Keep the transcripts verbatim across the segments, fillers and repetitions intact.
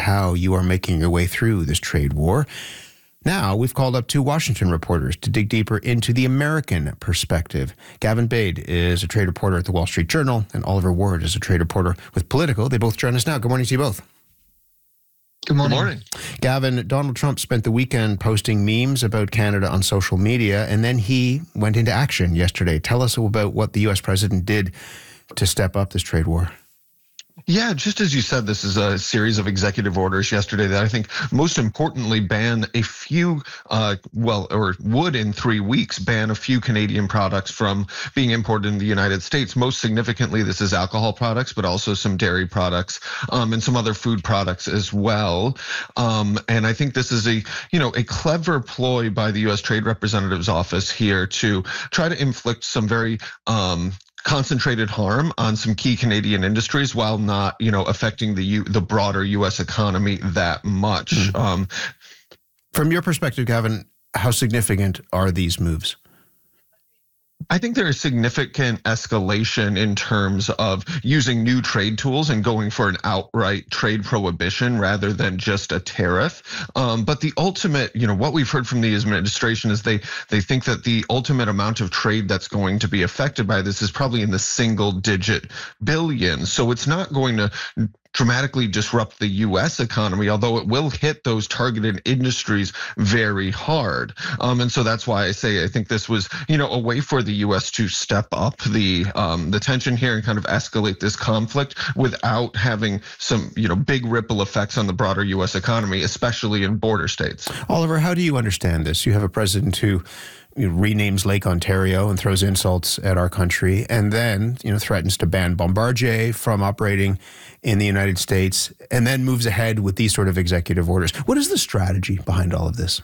how you are making your way through this trade war. Now, we've called up two Washington reporters to dig deeper into the American perspective. Gavin Bade is a trade reporter at the Wall Street Journal, and Oliver Ward is a trade reporter with Politico. They both join us now. Good morning to you both. Good morning. Good morning. Gavin, Donald Trump spent the weekend posting memes about Canada on social media, and then he went into action yesterday. Tell us about what the U S president did to step up this trade war. Yeah, just as you said, this is a series of executive orders yesterday that I think most importantly ban a few, uh, well, or would in three weeks ban a few Canadian products from being imported in the United States. Most significantly, this is alcohol products, but also some dairy products um, and some other food products as well. Um, and I think this is a, you know, a clever ploy by the U S Trade Representative's office here to try to inflict some very um, concentrated harm on some key Canadian industries while not, you know, affecting the U, the broader U S economy that much. Mm-hmm. Um, From your perspective, Gavin, how significant are these moves? I think there is significant escalation in terms of using new trade tools and going for an outright trade prohibition rather than just a tariff. Um, but the ultimate, you know, what we've heard from the administration is they they think that the ultimate amount of trade that's going to be affected by this is probably in the single digit billions. So it's not going to dramatically disrupt the U S economy, although it will hit those targeted industries very hard. Um, and so that's why I say I think this was, you know, a way for the U S to step up the um, the tension here and kind of escalate this conflict without having some, you know, big ripple effects on the broader U S economy, especially in border states. Oliver, how do you understand this? You have a president who you know, renames Lake Ontario and throws insults at our country, and then you know threatens to ban Bombardier from operating in the United States, and then moves ahead with these sort of executive orders. What is the strategy behind all of this?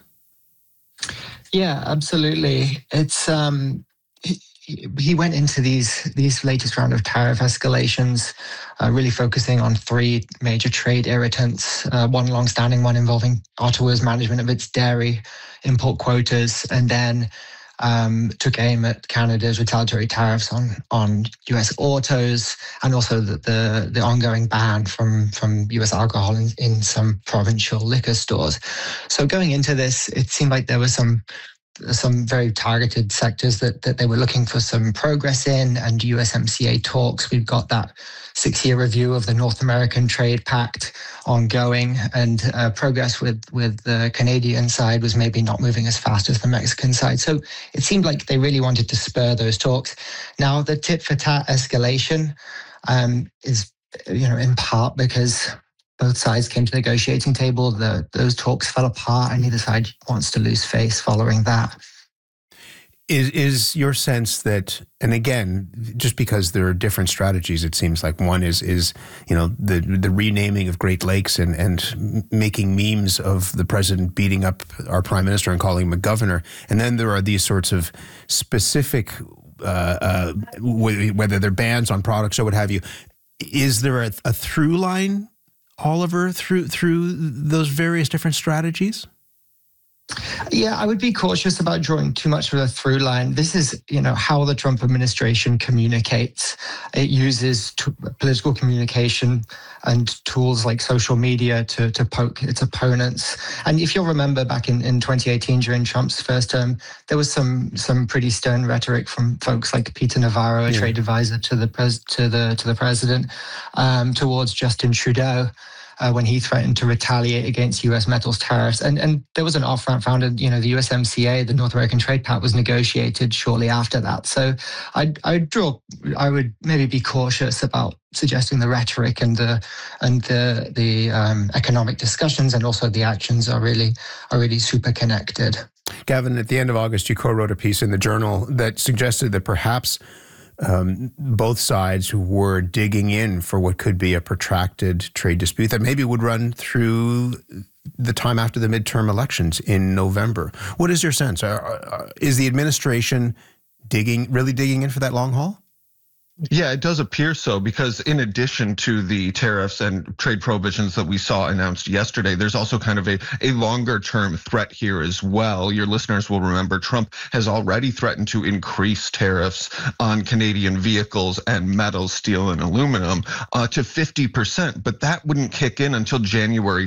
Yeah, absolutely. It's um, he, he went into these these latest round of tariff escalations, uh, really focusing on three major trade irritants. Uh, one long-standing one involving Ottawa's management of its dairy import quotas, and then um, took aim at Canada's retaliatory tariffs on on U S autos, and also the the, the ongoing ban from from U S alcohol in, in some provincial liquor stores. So going into this, it seemed like there was some some very targeted sectors that, that they were looking for some progress in, and U S M C A talks. We've got that six-year review of the North American Trade Pact ongoing, and uh, progress with, with the Canadian side was maybe not moving as fast as the Mexican side. So it seemed like they really wanted to spur those talks. Now, the tit-for-tat escalation um, is, you know, in part because both sides came to the negotiating table. The, those talks fell apart, and neither side wants to lose face following that. Is is your sense that, and again, just because there are different strategies, it seems like one is is you know the the renaming of Great Lakes and and making memes of the president beating up our prime minister and calling him a governor, and then there are these sorts of specific uh, uh, whether they're bans on products or what have you. Is there a, a through line, Oliver, through through those various different strategies? Yeah, I would be cautious about drawing too much of a through line. This is, you know, how the Trump administration communicates. It uses t- political communication and tools like social media to, to poke its opponents. And if you'll remember back in, in twenty eighteen, during Trump's first term, there was some some pretty stern rhetoric from folks like Peter Navarro, a yeah. trade advisor to the pres- to the to the president, um, towards Justin Trudeau. Uh, when he threatened to retaliate against U S metals tariffs. And and there was an off-ramp founded, you know, the U S M C A, the North American Trade Pact, was negotiated shortly after that. So I'd, I'd draw, I would maybe be cautious about suggesting the rhetoric and the and the the um, economic discussions and also the actions are really are really super connected. Gavin, at the end of August, you co-wrote a piece in the Journal that suggested that perhaps Um, both sides were digging in for what could be a protracted trade dispute that maybe would run through the time after the midterm elections in November. What is your sense? Are, are, is the administration digging, really digging in for that long haul? Yeah, it does appear so, because in addition to the tariffs and trade prohibitions that we saw announced yesterday, there's also kind of a, a longer term threat here as well. Your listeners will remember Trump has already threatened to increase tariffs on Canadian vehicles and metals, steel and aluminum uh, to fifty percent, but that wouldn't kick in until January